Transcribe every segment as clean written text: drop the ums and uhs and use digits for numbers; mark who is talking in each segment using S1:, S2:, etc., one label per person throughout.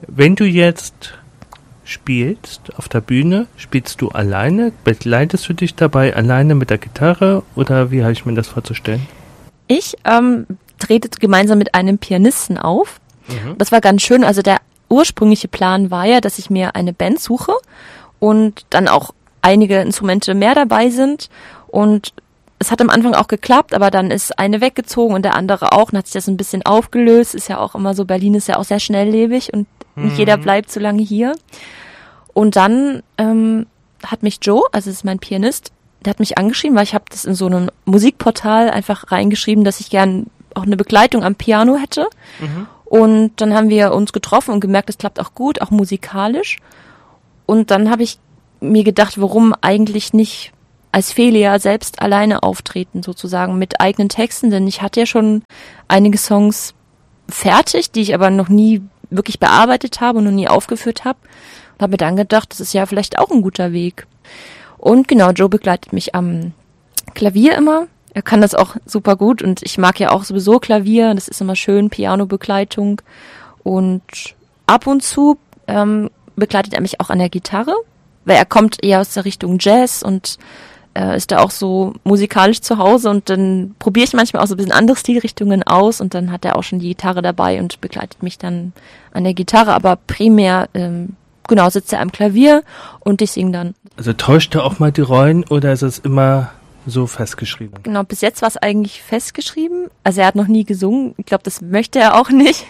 S1: Wenn du jetzt spielst auf der Bühne, spielst du alleine? Begleitest du dich dabei alleine mit der Gitarre oder wie habe ich mir das vorzustellen?
S2: Ich trete gemeinsam mit einem Pianisten auf. Das war ganz schön. Also der ursprüngliche Plan war ja, dass ich mir eine Band suche und dann auch einige Instrumente mehr dabei sind. Und es hat am Anfang auch geklappt, aber dann ist eine weggezogen und der andere auch. Dann hat sich das ein bisschen aufgelöst. Ist ja auch immer so, Berlin ist ja auch sehr schnelllebig und nicht jeder bleibt so lange hier. Und dann hat mich Joe, also das ist mein Pianist, der hat mich angeschrieben, weil ich habe das in so einem Musikportal einfach reingeschrieben, dass ich gern auch eine Begleitung am Piano hätte. Und dann haben wir uns getroffen und gemerkt, es klappt auch gut, auch musikalisch. Und dann habe ich mir gedacht, warum eigentlich nicht als Felia selbst alleine auftreten, sozusagen mit eigenen Texten, denn ich hatte ja schon einige Songs fertig, die ich aber noch nie wirklich bearbeitet habe und noch nie aufgeführt habe. Und habe mir dann gedacht, das ist ja vielleicht auch ein guter Weg. Und genau, Joe begleitet mich am Klavier immer. Er kann das auch super gut und ich mag ja auch sowieso Klavier. Das ist immer schön, Piano-Begleitung. Und ab und zu begleitet er mich auch an der Gitarre, weil er kommt eher aus der Richtung Jazz und ist da auch so musikalisch zu Hause und dann probiere ich manchmal auch so ein bisschen andere Stilrichtungen aus und dann hat er auch schon die Gitarre dabei und begleitet mich dann an der Gitarre, aber primär genau sitzt er am Klavier und ich singe dann.
S1: Also täuscht er auch mal die Rollen oder ist es immer so festgeschrieben?
S2: Genau, bis jetzt war es eigentlich festgeschrieben. Also er hat noch nie gesungen. Ich glaube, das möchte er auch nicht.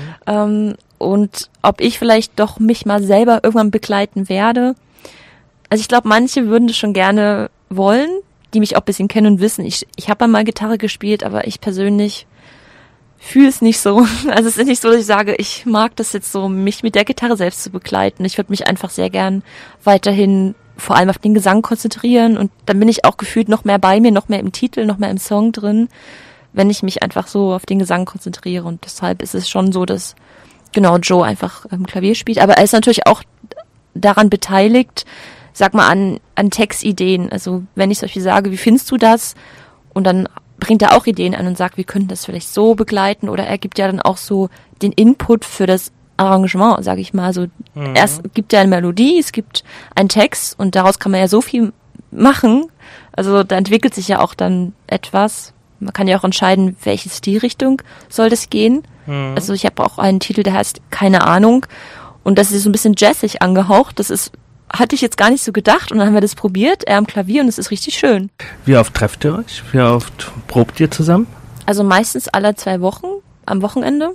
S2: Und ob ich vielleicht doch mich mal selber irgendwann begleiten werde. Also ich glaube, manche würden das schon gerne wollen, die mich auch ein bisschen kennen und wissen. Ich habe mal Gitarre gespielt, aber ich persönlich fühle es nicht so. Also es ist nicht so, dass ich sage, ich mag das jetzt so, mich mit der Gitarre selbst zu begleiten. Ich würde mich einfach sehr gern weiterhin vor allem auf den Gesang konzentrieren und dann bin ich auch gefühlt noch mehr bei mir, noch mehr im Titel, noch mehr im Song drin, wenn ich mich einfach so auf den Gesang konzentriere und deshalb ist es schon so, dass genau Joe einfach Klavier spielt, aber er ist natürlich auch daran beteiligt, sag mal an Textideen, also wenn ich zum Beispiel sage, wie findest du das? Und dann bringt er auch Ideen an und sagt, wir könnten das vielleicht so begleiten oder er gibt ja dann auch so den Input für das Arrangement, sage ich mal. Also erst gibt ja eine Melodie, es gibt einen Text und daraus kann man ja so viel machen. Also da entwickelt sich ja auch dann etwas. Man kann ja auch entscheiden, welche Stilrichtung soll das gehen. Also ich habe auch einen Titel, der heißt Keine Ahnung und das ist so ein bisschen jazzig angehaucht. Hatte ich jetzt gar nicht so gedacht und dann haben wir das probiert, er am Klavier und es ist richtig schön.
S1: Wie oft trefft ihr euch? Wie oft probt ihr zusammen?
S2: Also meistens alle 2 Wochen, am Wochenende.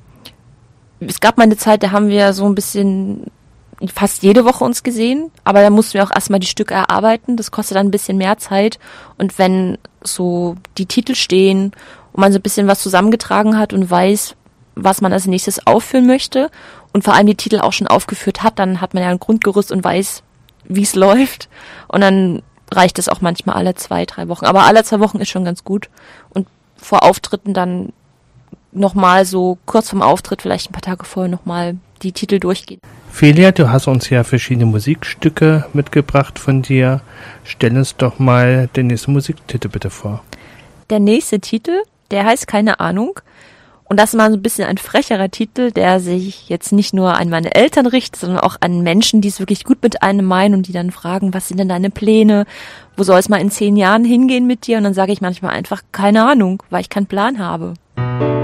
S2: Es gab mal eine Zeit, da haben wir so ein bisschen fast jede Woche uns gesehen, aber da mussten wir auch erstmal die Stücke erarbeiten, das kostet dann ein bisschen mehr Zeit und wenn so die Titel stehen und man so ein bisschen was zusammengetragen hat und weiß, was man als nächstes aufführen möchte und vor allem die Titel auch schon aufgeführt hat, dann hat man ja ein Grundgerüst und weiß, wie es läuft und dann reicht es auch manchmal alle 2-3 Wochen, aber alle 2 Wochen ist schon ganz gut und vor Auftritten dann nochmal so kurz vorm Auftritt, vielleicht ein paar Tage vorher nochmal die Titel durchgehen.
S1: Felia, du hast uns ja verschiedene Musikstücke mitgebracht von dir. Stell uns doch mal den nächsten Musiktitel bitte vor.
S2: Der nächste Titel, der heißt Keine Ahnung. Und das ist mal so ein bisschen ein frecherer Titel, der sich jetzt nicht nur an meine Eltern richtet, sondern auch an Menschen, die es wirklich gut mit einem meinen und die dann fragen, was sind denn deine Pläne? Wo soll es mal in 10 Jahren hingehen mit dir? Und dann sage ich manchmal einfach, keine Ahnung, weil ich keinen Plan habe.